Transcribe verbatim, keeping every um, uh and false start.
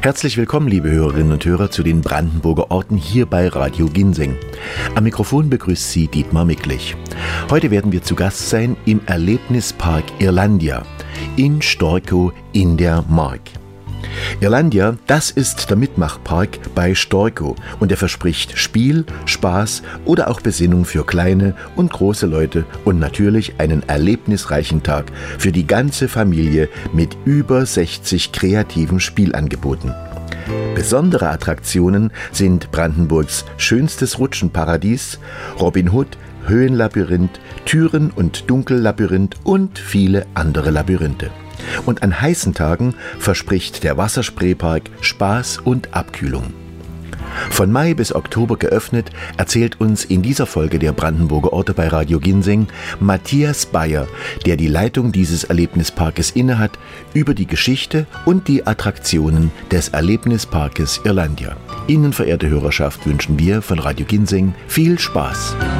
Herzlich willkommen, liebe Hörerinnen und Hörer, zu den Brandenburger Orten hier bei Radio Ginseng. Am Mikrofon begrüßt Sie Dietmar Micklich. Heute werden wir zu Gast sein im Erlebnispark Irlandia in Storkow in der Mark. Irlandia, das ist der Mitmachpark bei Storkow und er verspricht Spiel, Spaß oder auch Besinnung für kleine und große Leute und natürlich einen erlebnisreichen Tag für die ganze Familie mit über sechzig kreativen Spielangeboten. Besondere Attraktionen sind Brandenburgs schönstes Rutschenparadies, Robin Hood, Höhenlabyrinth, Türen- und Dunkellabyrinth und viele andere Labyrinthe. Und an heißen Tagen verspricht der Wasserspreepark Spaß und Abkühlung. Von Mai bis Oktober geöffnet, erzählt uns in dieser Folge der Brandenburger Orte bei Radio Ginseng Matthias Bayer, der die Leitung dieses Erlebnisparkes innehat, über die Geschichte und die Attraktionen des Erlebnisparkes Irlandia. Ihnen, verehrte Hörerschaft, wünschen wir von Radio Ginseng viel Spaß.